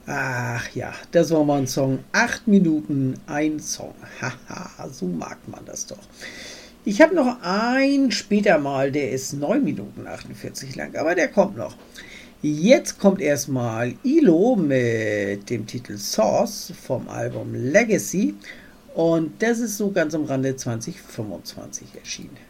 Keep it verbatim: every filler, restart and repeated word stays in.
Ach ja, das war mal ein Song. Acht Minuten, ein Song. Haha, so mag man das doch. Ich habe noch einen später mal, der ist neun Minuten achtundvierzig lang, aber der kommt noch. Jetzt kommt erstmal Ilo mit dem Titel Sauce vom Album Legacy. Und das ist so ganz am Rande zwanzig fünfundzwanzig erschienen.